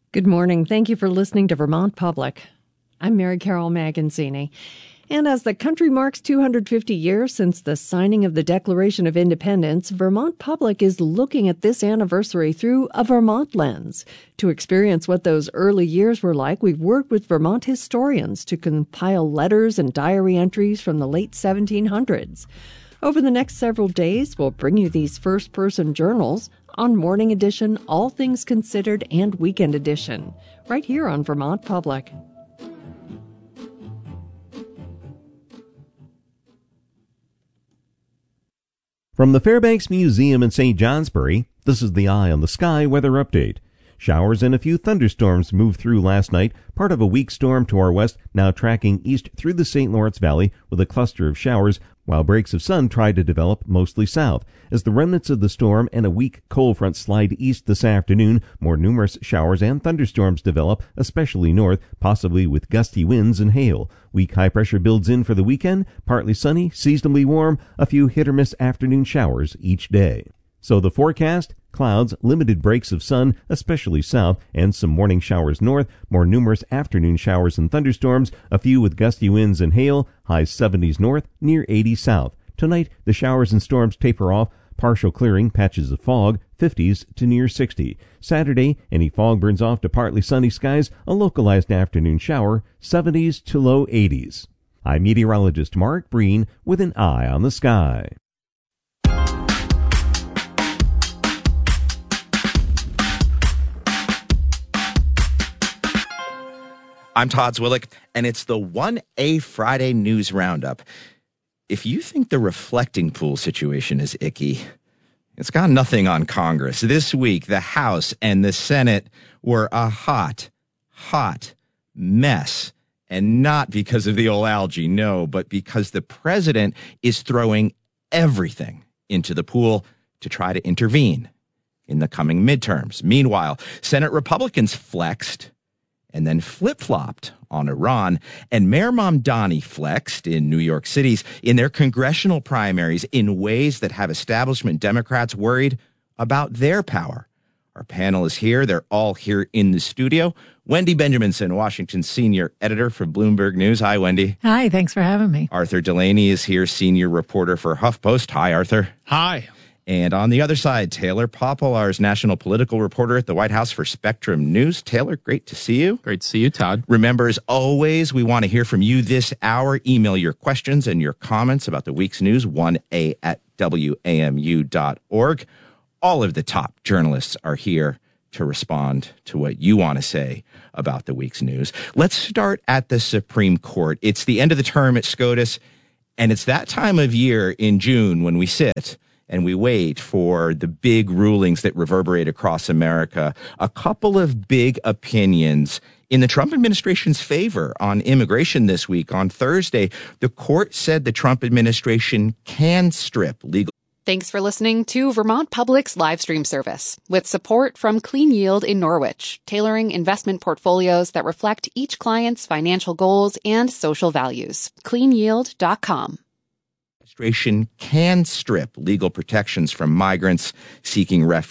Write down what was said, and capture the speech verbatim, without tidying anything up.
Good morning. Thank you for listening to Vermont Public. I'm Mary Carol Magansini. And as the country marks two hundred fifty years since the signing of the Declaration of Independence, Vermont Public is looking at this anniversary through a Vermont lens. To experience what those early years were like, we've worked with Vermont historians to compile letters and diary entries from the late seventeen hundreds. Over the next several days, we'll bring you these first-person journals on Morning Edition, All Things Considered, and Weekend Edition, right here on Vermont Public. From the Fairbanks Museum in Saint Johnsbury, this is the Eye on the Sky weather update. Showers and a few thunderstorms moved through last night, part of a weak storm to our west, now tracking east through the Saint Lawrence Valley with a cluster of showers, while breaks of sun tried to develop mostly south. As the remnants of the storm and a weak cold front slide east this afternoon, more numerous showers and thunderstorms develop, especially north, possibly with gusty winds and hail. Weak high pressure builds in for the weekend, partly sunny, seasonably warm, a few hit-or-miss afternoon showers each day. So the forecast: clouds, limited breaks of sun, especially south, and some morning showers north, more numerous afternoon showers and thunderstorms, a few with gusty winds and hail, highs seventies north, near eighty south. Tonight, the showers and storms taper off, partial clearing, patches of fog, fifties to near sixty. Saturday, any fog burns off to partly sunny skies, a localized afternoon shower, seventies to low eighties. I'm meteorologist Mark Breen with an Eye on the Sky. I'm Todd Zwillick, and it's the one A Friday News Roundup. If you think the reflecting pool situation is icky, it's got nothing on Congress. This week, the House and the Senate were a hot, hot mess. And not because of the old algae, no, but because the president is throwing everything into the pool to try to intervene in the coming midterms. Meanwhile, Senate Republicans flexed and then flip-flopped on Iran, and Mayor Mamdani flexed in New York City's in their congressional primaries in ways that have establishment Democrats worried about their power. Our panel is here. They're all here in the studio. Wendy Benjaminson, Washington senior editor for Bloomberg News. Hi, Wendy. Hi, thanks for having me. Arthur Delaney is here, senior reporter for HuffPost. Hi, Arthur. Hi. And on the other side, Taylor Poplar is national political reporter at the White House for Spectrum News. Taylor, great to see you. Great to see you, Todd. Remember, as always, we want to hear from you this hour. Email your questions and your comments about the week's news, one a at w a m u dot org. All of the top journalists are here to respond to what you want to say about the week's news. Let's start at the Supreme Court. It's the end of the term at SCOTUS, and it's that time of year in June when we sit and we wait for the big rulings that reverberate across America. A couple of big opinions in the Trump administration's favor on immigration this week. On Thursday, the court said the Trump administration can strip legal. Thanks for listening to Vermont Public's live stream service with support from Clean Yield in Norwich, tailoring investment portfolios that reflect each client's financial goals and social values. clean yield dot com. Administration can strip legal protections from migrants seeking refuge.